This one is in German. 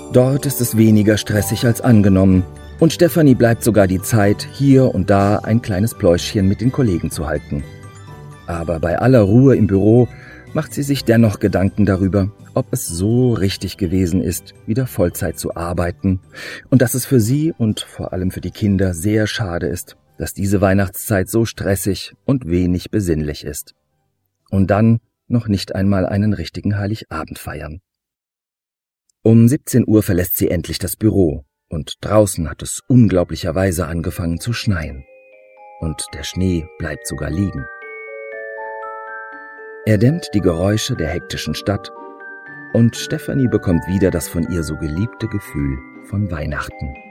Dort ist es weniger stressig als angenommen und Stefanie bleibt sogar die Zeit, hier und da ein kleines Pläuschchen mit den Kollegen zu halten. Aber bei aller Ruhe im Büro macht sie sich dennoch Gedanken darüber, ob es so richtig gewesen ist, wieder Vollzeit zu arbeiten und dass es für sie und vor allem für die Kinder sehr schade ist, dass diese Weihnachtszeit so stressig und wenig besinnlich ist. Und dann noch nicht einmal einen richtigen Heiligabend feiern. Um 17 Uhr verlässt sie endlich das Büro und draußen hat es unglaublicherweise angefangen zu schneien. Und der Schnee bleibt sogar liegen. Er dämmt die Geräusche der hektischen Stadt und Stefanie bekommt wieder das von ihr so geliebte Gefühl von Weihnachten.